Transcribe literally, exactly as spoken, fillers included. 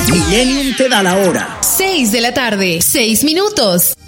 Millennium te da la hora. seis de la tarde, seis minutos.